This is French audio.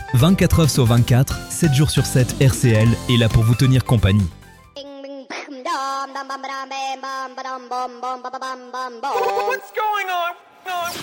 24 heures sur 24, 7 jours sur 7, RCL est là pour vous tenir compagnie. What's going on?